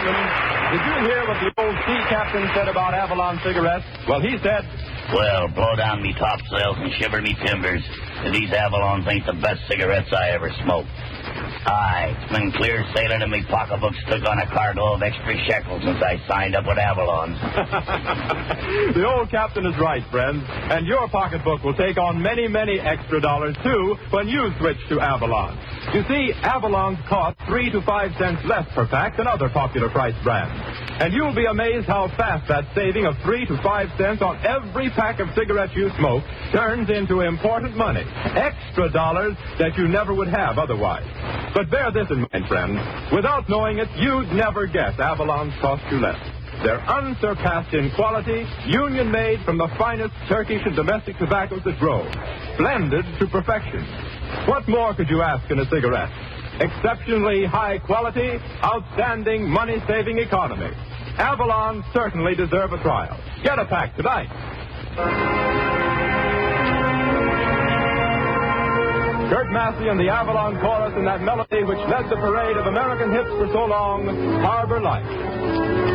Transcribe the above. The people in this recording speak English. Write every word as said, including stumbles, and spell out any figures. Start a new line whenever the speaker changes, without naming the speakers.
gentlemen, did you hear what the old sea captain said about Avalon cigarettes? Well, he said,
well, blow down me topsails and shiver me timbers. These Avalons ain't the best cigarettes I ever smoked. Aye, it's been clear sailing and me pocketbook's took on a cargo of extra shekels since I signed up with Avalon.
The old captain is right, friends. And your pocketbook will take on many, many extra dollars, too, when you switch to Avalon. You see, Avalons cost three to five cents less per pack than other popular price brands. And you'll be amazed how fast that saving of three to five cents on every pack of cigarettes you smoke turns into important money. Extra dollars that you never would have otherwise. But bear this in mind, friends. Without knowing it, you'd never guess Avalons cost you less. They're unsurpassed in quality, union-made from the finest Turkish and domestic tobaccos that grow, blended to perfection. What more could you ask in a cigarette? Exceptionally high quality, outstanding money-saving economy. Avalon certainly deserve a trial. Get a pack tonight. Kurt Massey and the Avalon chorus in that melody which led the parade of American hits for so long, Harbor Lights.